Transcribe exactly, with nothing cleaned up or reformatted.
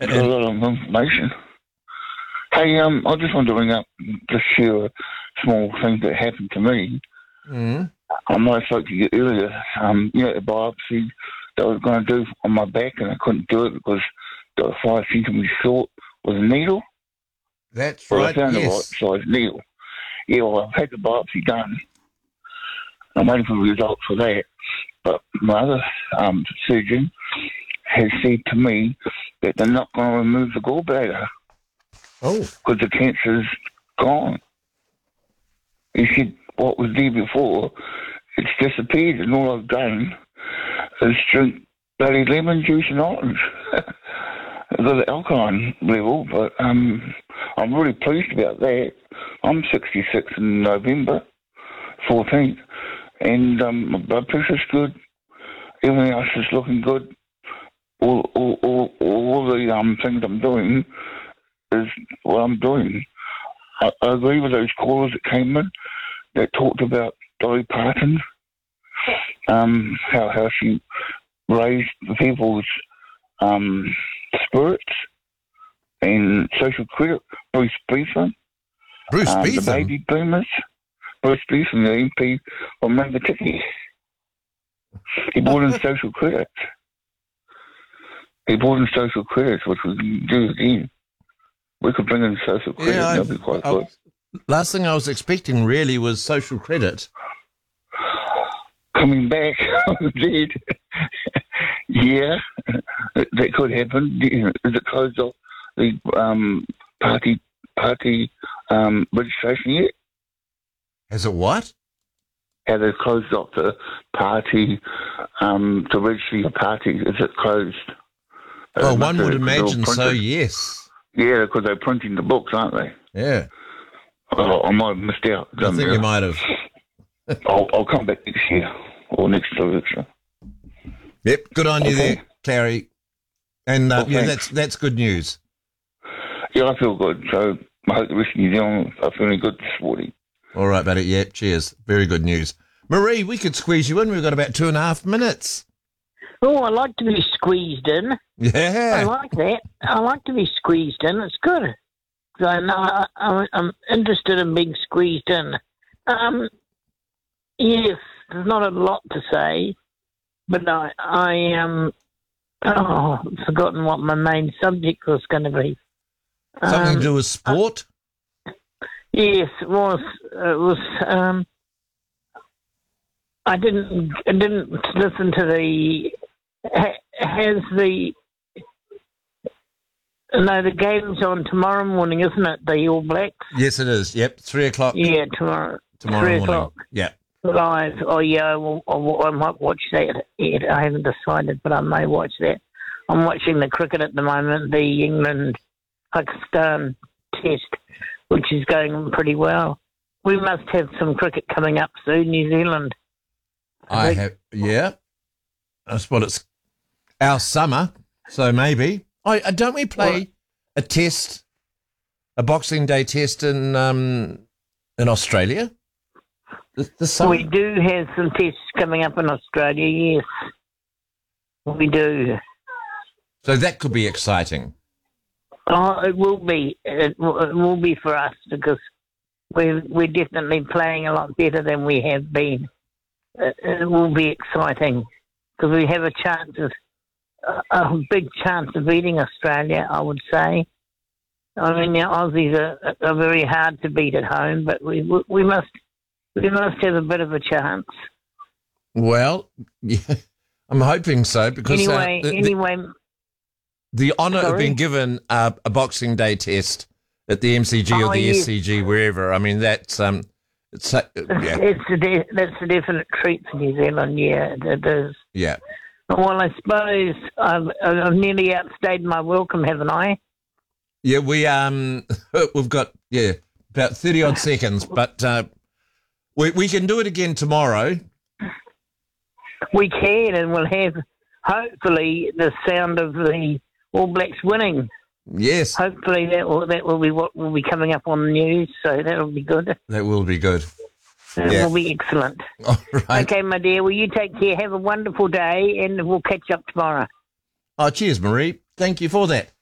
got a lot of information. Hey, um, I just wanted to ring up to share a small thing that happened to me. Mm. I might have spoke to you earlier. Um, you know, the biopsy that I was going to do on my back, and I couldn't do it because the five centimetres short with a needle. That's well, right, I found yes. the right size needle. Yeah, well, I've had the biopsy done. I'm waiting for the results for that. But my other um, surgeon has said to me that they're not going to remove the gallbladder. Oh. Because the cancer's gone. He said what was there before, it's disappeared, and all I've done is drink bloody lemon juice and orange. The alkaline level, but um, I'm really pleased about that. I'm sixty-six in November fourteenth, and um, my blood pressure's good. Everything else is looking good. All, all, all, all the um, things I'm doing is what I'm doing. I, I agree with those callers that came in that talked about Dolly Parton, um, how how she raised people's um, spirits, and social credit. Bruce Beetham, Bruce um, Beetham, the baby boomers. Bruce Beetham, the M P from Mangatiki. He brought in social credits. He brought in social credits, which we can do again. We could bring in social credit. Yeah, That'd be quite I, good. Last thing I was expecting really was social credit. Coming back, did. Yeah, that could happen. Is it closed off the um, party party um, registration yet? Has it what? Have they closed off the party um, to register your party? Is it closed? Well, Uh, one would because imagine they're so, printed. yes. Yeah, because they're printing the books, aren't they? Yeah. Oh, I might have missed out. I think you might have. I'll, I'll come back next year or next election. Yep, good on you Okay. there, Clary. And uh, Well, yeah, thanks. that's that's good news. Yeah, I feel good. So I hope the rest of New Zealand are feeling good this morning. All right, buddy. Yeah, cheers. Very good news. Marie, we could squeeze you in. We've got about two and a half minutes. Oh, I like to be squeezed in. I Yeah. like that. I like to be squeezed in. It's good. So I know I, I, I'm interested in being squeezed in. Um, yes, there's not a lot to say, but I, I um, oh, I've forgotten what my main subject was going to be. Something Um, to do with sport? Yes, it was. It was. Um, I didn't. I didn't listen to the. ha- Has the. No, the game's on tomorrow morning, isn't it? The All Blacks. Yes, it is. Yep, three o'clock Yeah, tomorrow. tomorrow three morning. o'clock Yeah. live. Oh yeah, I, will, I, will- I might watch that. Yet. I haven't decided, but I may watch that. I'm watching the cricket at the moment, the England Pakistan Test, which is going pretty well. We must have some cricket coming up soon, New Zealand. I think- have, yeah. That's what it's our summer, so maybe. Oh, uh, don't we play What? a test, a Boxing Day test in um in Australia? The, the summer? We do have some tests coming up in Australia, yes. We do. So that could be exciting. Oh, it will be. It will, it will be for us because we're, we're definitely playing a lot better than we have been. It, it will be exciting because we have a chance of, a, a big chance of beating Australia, I would say. I mean, the Aussies are, are very hard to beat at home, but we we must we must have a bit of a chance. Well, yeah, I'm hoping so because uh, Anyway, the, the- anyway, the honour of Sorry? being given uh, a Boxing Day test at the M C G or Oh, the yes. S C G, wherever. I mean, that's um, it's uh, it's, yeah, it's a de- that's a definite treat for New Zealand. Yeah, it is. yeah. Well, I suppose I've, I've nearly outstayed my welcome, haven't I? Yeah, we um we've got yeah about thirty odd seconds, but uh, we we can do it again tomorrow. We can, and we'll have hopefully the sound of the All Blacks winning. Yes, Hopefully that will that will be what will be coming up on the news. So that'll be good. that will be good. It Yeah. will be excellent. All right. Okay, my dear. Well, you take care. Have a wonderful day, and we'll catch up tomorrow. Oh, cheers, Marie. Thank you for that.